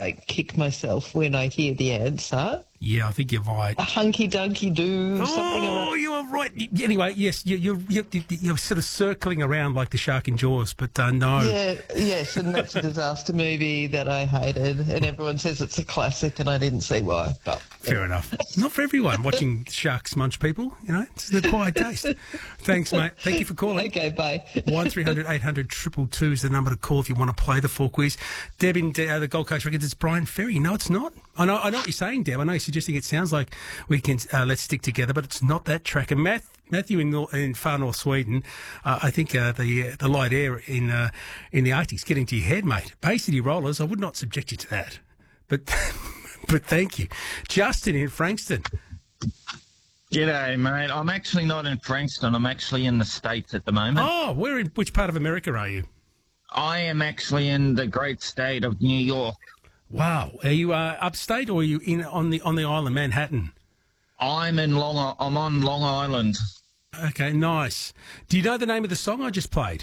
kick myself when I hear the answer. Yeah, I think you're right. A hunky-dunky-doo, something Oh, around. you are right. Anyway, yes, you're sort of circling around like the shark in Jaws, but no. Yeah, yes, and that's a disaster movie that I hated, and everyone says it's a classic, and I didn't see why. But Fair enough. Not for everyone watching sharks munch people, it's the quiet taste. Thanks, mate. Thank you for calling. Okay, bye. 1300 800 222 is the number to call if you want to play the full quiz. Deb in the Gold Coast reckons it's Brian Ferry. No, it's not. I know what you're saying, Deb. I know you're suggesting it sounds like we can let's stick together, but it's not that track. And Matthew in far north Sweden, I think the light air in the 80s getting to your head, mate. Bay City Rollers, I would not subject you to that. But but thank you. Justin in Frankston. G'day, mate. I'm actually not in Frankston. I'm actually in the States at the moment. Oh, which part of America are you? I am actually in the great state of New York. Wow. Are you upstate or are you on the island, Manhattan? I'm on Long Island. Okay, nice. Do you know the name of the song I just played?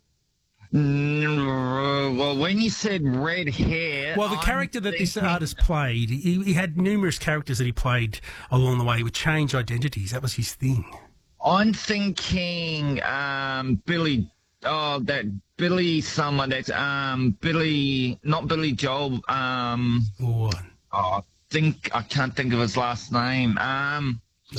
Well, when you said red hair... Well, the character that this artist played, he had numerous characters that he played along the way. He would change identities. That was his thing. I'm thinking Billy... Oh, that Billy someone that's... Billy... Not Billy Joel. What? I can't think of his last name. I'm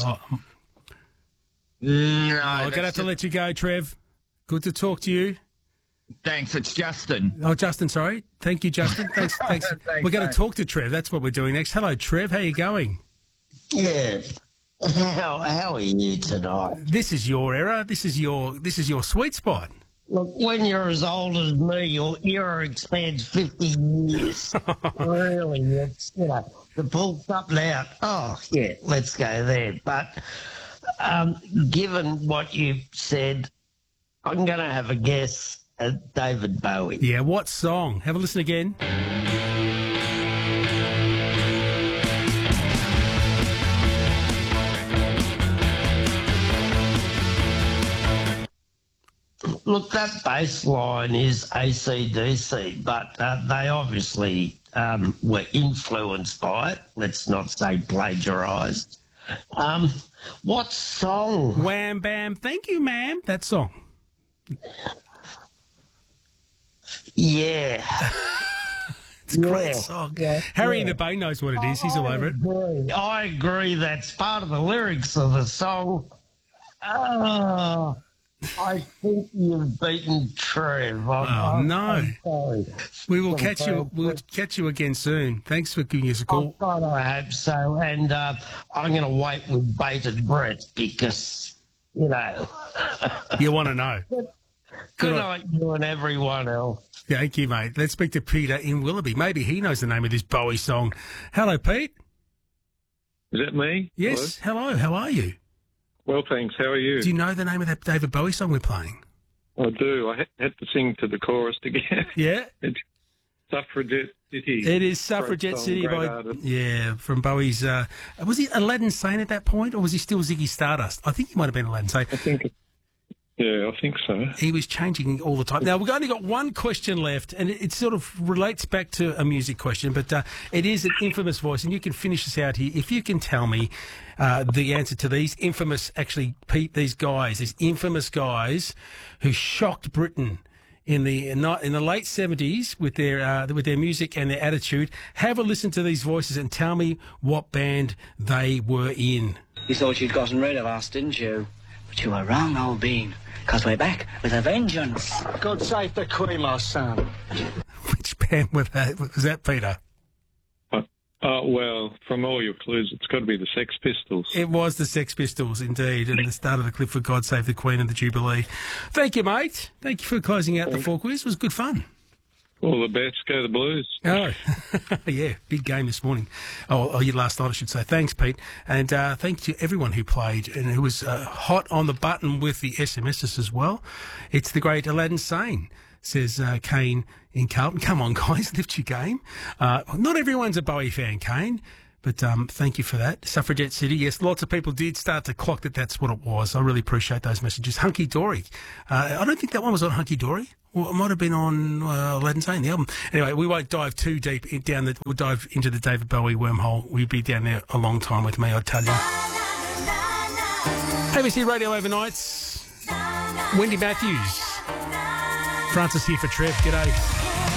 No, going to have to let you go, Trev. Good to talk to you. Thanks, it's Justin. Oh, Justin, sorry. Thank you, Justin. Thanks. We're going to talk to Trev. That's what we're doing next. Hello, Trev. How you going? Yeah. How are you tonight? This is your era. This is your sweet spot. Look, when you're as old as me, your era expands 50 years. Really, it's, the pull's up and out. Oh, yeah, let's go there. But given what you've said, I'm going to have a guess at David Bowie. Yeah, what song? Have a listen again. Look, that bass line is AC/DC, but they obviously were influenced by it. Let's not say plagiarised. What song? Wham Bam, thank you, ma'am. That song. Yeah. It's a great song. Yeah, Harry in the Bay knows what it is. He's all over it. I agree. That's part of the lyrics of the song. Oh, I think you've beaten Trev. I'm sorry. We will catch you. We'll catch you again soon. Thanks for giving us a call. I hope so. And I'm going to wait with bated breath because, You want to know. Good night, you and everyone else. Thank you, mate. Let's speak to Peter in Willoughby. Maybe he knows the name of this Bowie song. Hello, Pete. Is that me? Yes. Hello. How are you? Well, thanks. How are you? Do you know the name of that David Bowie song we're playing? I do. I had to sing to the chorus to get Yeah? It's Suffragette City. It is Suffragette City from Bowie's... was he Aladdin Sane at that point, or was he still Ziggy Stardust? I think he might have been Aladdin Sane. I think so. He was changing all the time. Now, we've only got one question left, and it sort of relates back to a music question, but it is an infamous voice, and you can finish this out here. If you can tell me the answer to these infamous, actually, Pete, these infamous guys who shocked Britain in the late 70s with their music and their attitude, have a listen to these voices and tell me what band they were in. You thought you'd gotten rid of us, didn't you? But you were wrong, old bean, because we're back with a vengeance. God save the Queen, my son. Which band was that, Peter? Well, from all your clues, it's got to be the Sex Pistols. It was the Sex Pistols, indeed, and the start of the clip for God Save the Queen and the Jubilee. Thank you, mate. Thank you for closing out the full quiz. It was good fun. All the bets go the Blues. Oh, yeah, big game this morning. Last night, I should say. Thanks, Pete. And thanks to everyone who played and who was hot on the button with the SMSs as well. It's the great Aladdin Sane, says Kane in Carlton. Come on, guys, lift your game. Not everyone's a Bowie fan, Kane, But thank you for that. Suffragette City, yes, lots of people did start to clock that that's what it was. I really appreciate those messages. Hunky Dory. I don't think that one was on Hunky Dory. Well, it might have been on Aladdin Sane, the album. Anyway, we won't dive too deep we'll dive into the David Bowie wormhole. We'll be down there a long time with me, I tell you. ABC Radio Overnights. Wendy Matthews. Francis here for Trev. G'day.